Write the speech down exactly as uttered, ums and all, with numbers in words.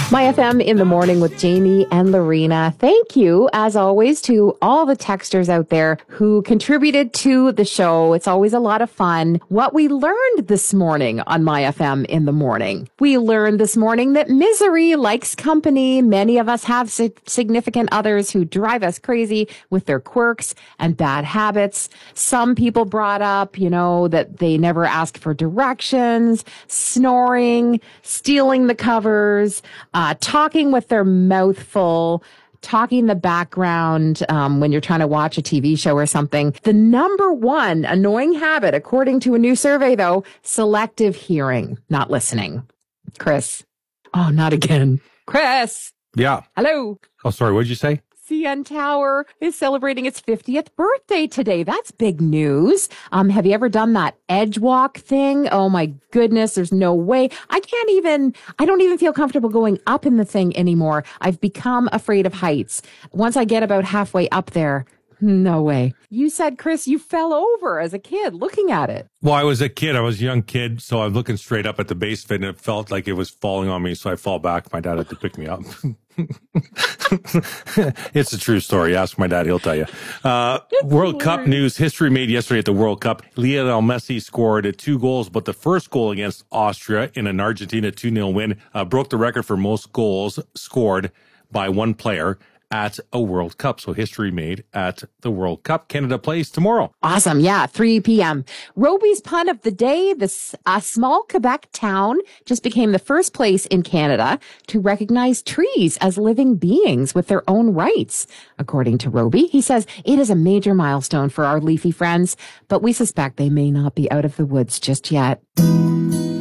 My F M in the morning with Jamie and Lorena. Thank you, as always, to all the texters out there who contributed to the show. It's always a lot of fun. What we learned this morning on My F M in the morning. We learned this morning that misery likes company. Many of us have significant others who drive us crazy with their quirks and bad habits. Some people brought up, you know, that they never ask for directions, snoring, stealing the covers, Uh, talking with their mouth full, talking in the background um, when you're trying to watch a T V show or something. The number one annoying habit, according to a new survey, though, selective hearing, not listening. Chris. Oh, not again. Chris. Yeah. Hello. Oh, sorry. What did you say? C N Tower is celebrating its fiftieth birthday today. That's big news. Um, have you ever done that edge walk thing? Oh my goodness, there's no way. I can't even, I don't even feel comfortable going up in the thing anymore. I've become afraid of heights. Once I get about halfway up there, no way. You said, Chris, you fell over as a kid looking at it. Well, I was a kid. I was a young kid. So I was looking straight up at the base of it, and it felt like it was falling on me. So I fall back. My dad had to pick me up. It's a true story. Ask my dad. Hil'll tell you. Uh, World hilarious. Cup news. History made yesterday at the World Cup. Lionel Messi scored two goals, but the first goal against Austria in an Argentina two nil win uh, broke the record for most goals scored by one player at a World Cup. So history made at the World Cup. Canada plays tomorrow. Awesome. Yeah. three p.m. Roby's pun of the day. This a small Quebec town just became the first place in Canada to recognize trees as living beings with their own rights. According to Roby, he says it is a major milestone for our leafy friends, but we suspect they may not be out of the woods just yet.